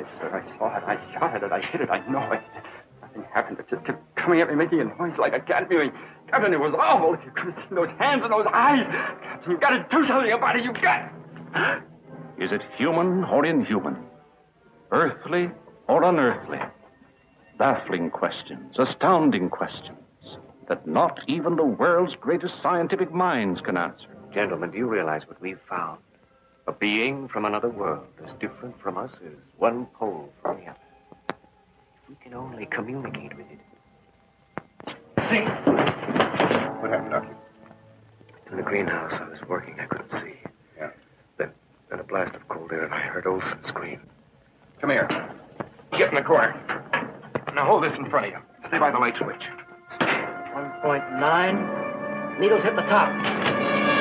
sir. I saw it. I shot at it. I hit it. I know it. Nothing happened. It just kept coming at me, making a noise like a cat mewing. Captain, it was awful. If you could have seen those hands and those eyes. Captain, you've got to do something about it. You've got... Is it human or inhuman? Earthly or unearthly? Baffling questions, astounding questions that not even the world's greatest scientific minds can answer. Gentlemen, do you realize what we've found? A being from another world, as different from us as one pole from the other. We can only communicate with it. See? What happened, Doctor? In the greenhouse, I was working. I couldn't see. Yeah. Then a blast of cold air, and I heard Olson scream. Come here. Get in the corner. Now hold this in front of you. Stay by the light switch. 1.9. Needles hit the top.